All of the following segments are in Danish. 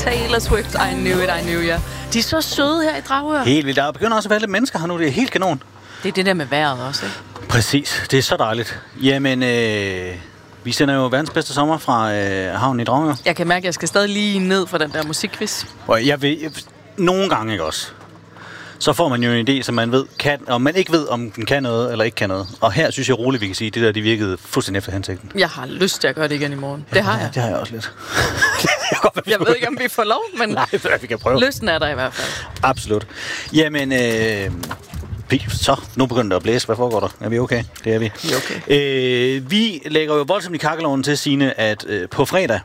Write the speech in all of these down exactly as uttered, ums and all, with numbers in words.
Taylor Swift, I knew it, I knew ya. De er så søde her i Dragør. Helt vildt. Der begynder også at være lidt mennesker her nu. Det er helt kanon. Det er det der med vejret også, ikke? Præcis. Det er så dejligt. Jamen, øh, vi sender jo verdens bedste sommer fra øh, havnen i Dragør. Jeg kan mærke, at jeg skal stadig lige ned for den der musikquiz. Og jeg vil... Jeg, nogle gange, ikke også? Så får man jo en idé, som man ved kan, og man ikke ved, om den kan noget eller ikke kan noget. Og her synes jeg roligt, vi kan sige, at det der, de virkede fuldstændig efter hensigten. Jeg har lyst til at gøre det igen i morgen. Det har jeg. Det har jeg også lidt. jeg, godt, jeg ved ikke, om vi får lov, men nej, vi kan prøve. Lysten er der i hvert fald. Absolut. Jamen, øh, så, nu begynder det at blæse. Hvad foregår der? Er vi okay? Det er vi. Vi er okay. Øh, vi lægger jo voldsomt i kakkeloven til, Signe, at øh, på fredag,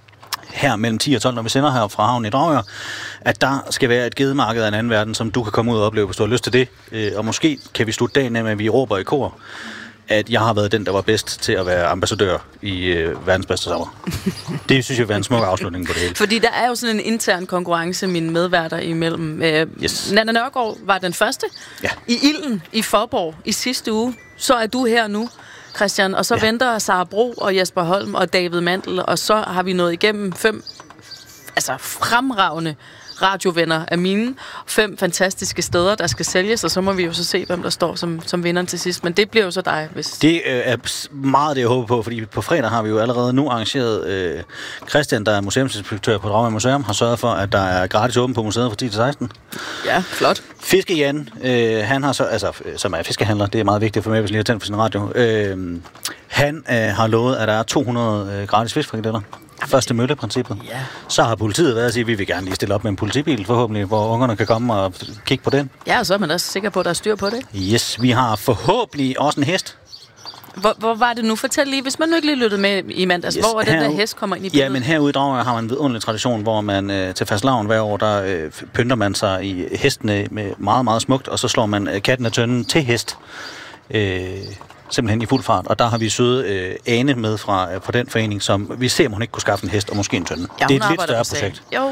her mellem ti og tolv, når vi sender her fra havnen i Dragør, at der skal være et gedemarked af en anden verden, som du kan komme ud og opleve, hvis du har lyst til det. Øh, og måske kan vi slutte dagen af med, at vi råber i kor, at jeg har været den, der var bedst til at være ambassadør i øh, verdens bedste sommer. Det synes jeg var en smuk afslutning på det hele. Fordi der er jo sådan en intern konkurrence, mine medværter imellem. Øh, yes. Nanna Nørgaard var den første. Ja. I Ilden i Faaborg i sidste uge. Så er du her nu, Christian. Og så ja. venter Sara Bro og Jesper Holm og David Mandel. Og så har vi nået igennem fem altså fremragende radiovenner af mine. Fem fantastiske steder, der skal sælges, og så må vi jo så se, hvem der står som, som vinderen til sidst. Men det bliver jo så dig, hvis... Det øh, er meget det, jeg håber på, fordi på fredag har vi jo allerede nu arrangeret... Øh, Christian, der er museumsinspektør på Dragør Museum, har sørget for, at der er gratis åben på museet fra ti til seksten. Ja, flot. Fiske Jan, øh, han har så... Altså, som er fiskehandler, det er meget vigtigt for mig, hvis jeg lige har tændt for sin radio. Øh, han øh, har lovet, at der er to hundrede øh, gratis fiskefrikadeller. Første mølleprincippet. Ja. Så har politiet været at sige, at vi vil gerne lige stille op med en politibil, forhåbentlig, hvor ungerne kan komme og kigge på den. Ja, og så er man også sikker på, at der er styr på det. Yes, vi har forhåbentlig også en hest. Hvor, hvor var det nu? Fortæl lige, hvis man nu ikke lige lyttede med i mandags, yes, hvor er den der hest kommer ind i billedet? Ja, men herude i Dragør har man en vidunderlig tradition, hvor man øh, til fastelavn hver år, der øh, pynter man sig i hestene med meget, meget smukt, og så slår man øh, katten af tønden til hest. Øh, simpelthen i fuld fart, og der har vi søde øh, Ane med fra øh, på den forening, som vi ser, om hun ikke kunne skaffe en hest og måske en tønde. Ja, det er et lidt større projekt. Jo.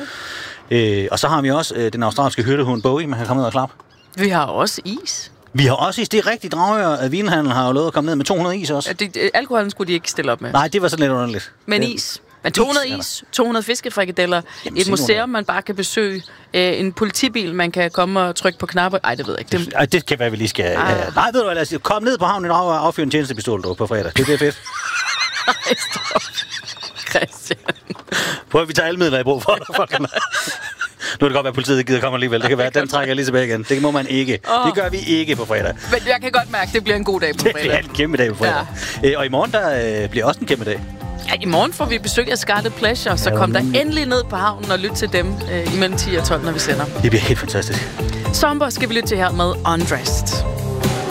Øh, og så har vi også øh, den australske hyrdehund Bowie, man kan komme ned og klappe. Vi har også is. Vi har også is. Det er rigtigt. Dragør, at vinhandlen har jo lovet at komme ned med to hundrede is også. Det, det, alkoholen skulle de ikke stille op med. Nej, det var sådan lidt underligt. Men det, is. Men to hundrede is, to hundrede fiskefrikadeller, jamen, et museum, man bare kan besøge, øh, en politibil, man kan komme og trykke på knapper. Ej, det ved jeg ikke. Det, Ej, det kan være, vi lige skal... Ah. Ja. Nej, ved du hvad, lad os kom ned på havnen i Dragør og affyre en tjenestepistol på fredag. Det bliver fedt. Ej, stop. Christian. Prøv at vi tager alle midler i brug for dig. Nu kan det godt være, at politiet ikke gider komme alligevel. Det kan være, at den trækker jeg lige tilbage igen. Det må man ikke. Oh. Det gør vi ikke på fredag. Men jeg kan godt mærke, at det bliver en god dag på fredag. Det bliver en kæmpe dag på fredag. Ja. Øh, og i morgen, der øh, bliver også en kæmpe dag. Ja, i morgen får vi besøg af Scarlet Pleasure, så ja, kom der endelig ned på havnen og lyt til dem øh, imellem ti og tolv, når vi sender. Det bliver helt fantastisk. Sommer skal vi lytte til her med Undressed.